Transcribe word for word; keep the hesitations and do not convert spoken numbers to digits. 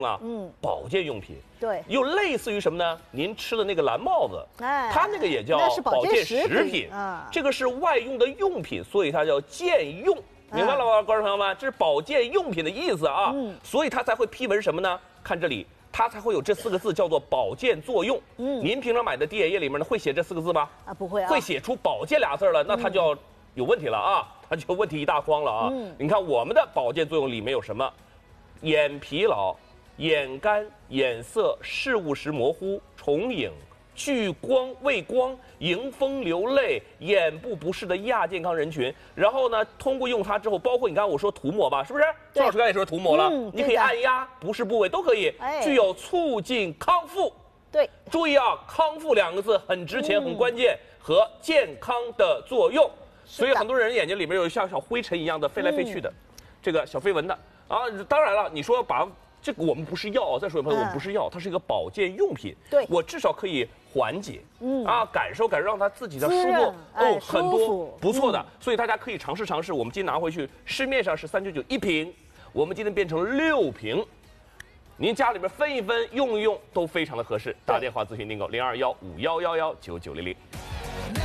啊，嗯，保健用品， 对， 又类似于什么呢？您吃的那个蓝帽子， 哎， 它那个也叫保健食品啊， 这个是外用的用品，所以它叫健用，明白了吗，观众朋友们？这是保健用品的意思啊，嗯，所以它才会批文什么呢？看这里，它才会有这四个字，叫做保健作用。嗯，您平常买的滴眼液里面呢，会写这四个字吗？ 啊，不会啊， 会写出保健俩字了，那它就要有问题了啊，它就问题一大筐了啊。嗯，你看我们的保健作用里面有什么？眼疲劳。眼干、眼涩、视物时模糊、重影、聚光、畏光、迎风流泪、眼部不适的亚健康人群。然后呢，通过用它之后，包括你刚才我说涂抹吧，是不是？周老师刚才也说涂抹了，嗯、你可以按压不适部位都可以，哎、具有促进康复。 对， 注意啊，康复两个字很值钱、嗯、很关键，和健康的作用。所以很多人眼睛里面有像小灰尘一样的飞来飞去的，嗯、这个小飞蚊的啊。当然了，你说把。这个我们不是药，再说一遍，我们不是药，它是一个保健用品。 对， 我至少可以缓解，嗯啊，感受感受，让它自己的舒服哦，很多不错的，所以大家可以尝试尝试。我们今天拿回去，市面上是三九九一瓶，我们今天变成六瓶，您家里边分一分，用一用都非常的合适。打电话咨询订购零二幺五幺幺幺九九零零。